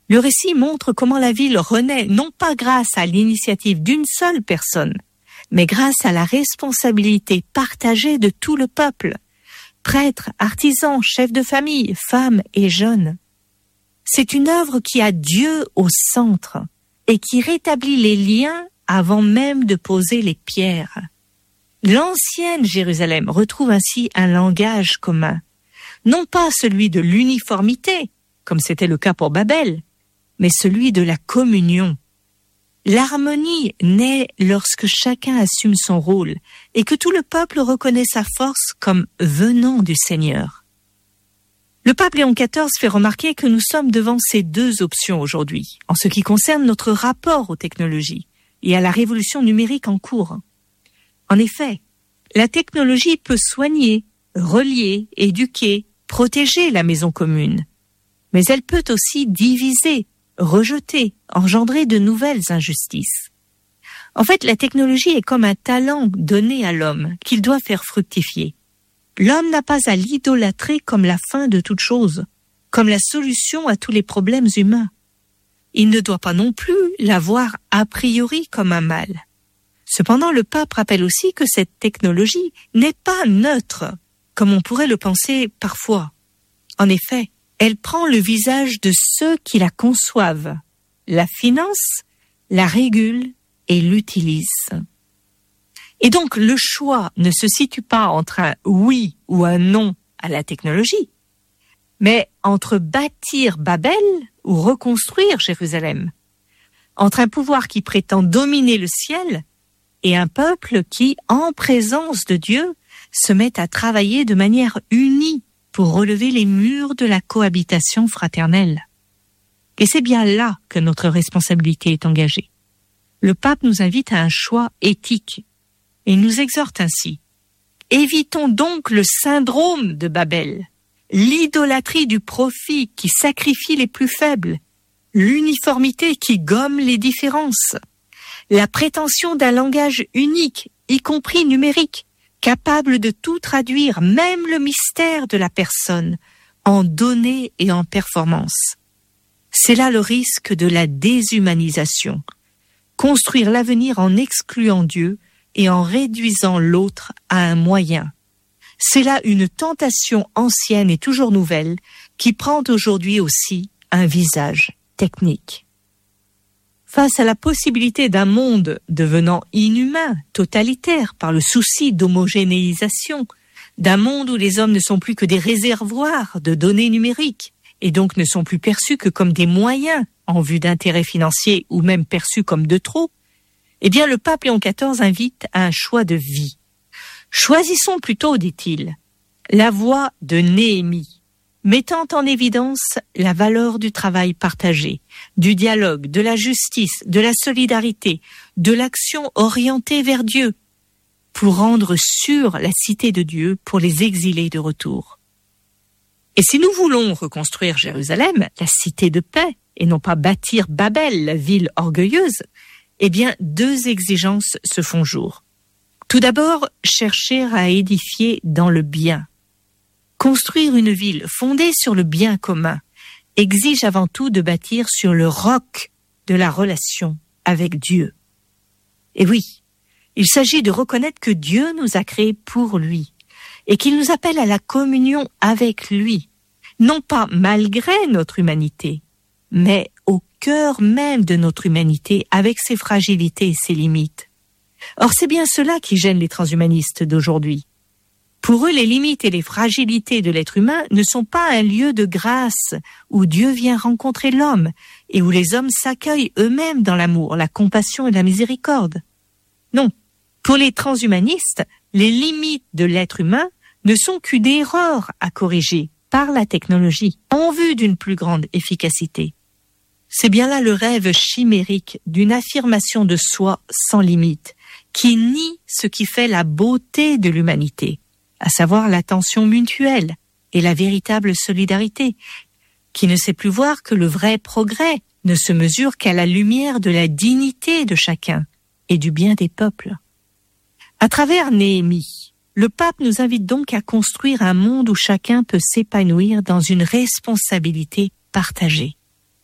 Le récit montre comment la ville renaît non pas grâce à l'initiative d'une seule personne, mais grâce à la responsabilité partagée de tout le peuple, prêtres, artisans, chefs de famille, femmes et jeunes. C'est une œuvre qui a Dieu au centre et qui rétablit les liens avant même de poser les pierres. L'ancienne Jérusalem retrouve ainsi un langage commun, non pas celui de l'uniformité, comme c'était le cas pour Babel, mais celui de la communion. L'harmonie naît lorsque chacun assume son rôle et que tout le peuple reconnaît sa force comme venant du Seigneur. Le pape Léon XIV fait remarquer que nous sommes devant ces deux options aujourd'hui, en ce qui concerne notre rapport aux technologies et à la révolution numérique en cours. En effet, la technologie peut soigner, relier, éduquer, protéger la maison commune, mais elle peut aussi diviser, rejeter, engendrer de nouvelles injustices. En fait, la technologie est comme un talent donné à l'homme qu'il doit faire fructifier. L'homme n'a pas à l'idolâtrer comme la fin de toute chose, comme la solution à tous les problèmes humains. Il ne doit pas non plus la voir a priori comme un mal. Cependant, le pape rappelle aussi que cette technologie n'est pas neutre, comme on pourrait le penser parfois. En effet, elle prend le visage de ceux qui la conçoivent, la financent, la régulent et l'utilisent. Et donc, le choix ne se situe pas entre un oui ou un non à la technologie, mais entre bâtir Babel ou reconstruire Jérusalem, entre un pouvoir qui prétend dominer le ciel et un peuple qui, en présence de Dieu, se met à travailler de manière unie pour relever les murs de la cohabitation fraternelle. Et c'est bien là que notre responsabilité est engagée. Le pape nous invite à un choix éthique et nous exhorte ainsi. Évitons donc le syndrome de Babel, l'idolâtrie du profit qui sacrifie les plus faibles, l'uniformité qui gomme les différences, la prétention d'un langage unique, y compris numérique, capable de tout traduire, même le mystère de la personne, en données et en performance. C'est là le risque de la déshumanisation. Construire l'avenir en excluant Dieu et en réduisant l'autre à un moyen. C'est là une tentation ancienne et toujours nouvelle qui prend aujourd'hui aussi un visage technique. Face à la possibilité d'un monde devenant inhumain, totalitaire, par le souci d'homogénéisation, d'un monde où les hommes ne sont plus que des réservoirs de données numériques, et donc ne sont plus perçus que comme des moyens en vue d'intérêts financiers ou même perçus comme de trop, eh bien le pape Léon XIV invite à un choix de vie. Choisissons plutôt, dit-il, la voie de Néhémie, mettant en évidence la valeur du travail partagé, du dialogue, de la justice, de la solidarité, de l'action orientée vers Dieu, pour rendre sûre la cité de Dieu pour les exilés de retour. Et si nous voulons reconstruire Jérusalem, la cité de paix, et non pas bâtir Babel, la ville orgueilleuse, eh bien, deux exigences se font jour. Tout d'abord, chercher à édifier dans le bien. Construire une ville fondée sur le bien commun exige avant tout de bâtir sur le roc de la relation avec Dieu. Et oui, il s'agit de reconnaître que Dieu nous a créés pour lui et qu'il nous appelle à la communion avec lui, non pas malgré notre humanité, mais au cœur même de notre humanité avec ses fragilités et ses limites. Or, c'est bien cela qui gêne les transhumanistes d'aujourd'hui. Pour eux, les limites et les fragilités de l'être humain ne sont pas un lieu de grâce où Dieu vient rencontrer l'homme et où les hommes s'accueillent eux-mêmes dans l'amour, la compassion et la miséricorde. Non, pour les transhumanistes, les limites de l'être humain ne sont qu'une erreur à corriger par la technologie en vue d'une plus grande efficacité. C'est bien là le rêve chimérique d'une affirmation de soi sans limite qui nie ce qui fait la beauté de l'humanité, à savoir l'attention mutuelle et la véritable solidarité, qui ne sait plus voir que le vrai progrès ne se mesure qu'à la lumière de la dignité de chacun et du bien des peuples. À travers Néhémie, le pape nous invite donc à construire un monde où chacun peut s'épanouir dans une responsabilité partagée.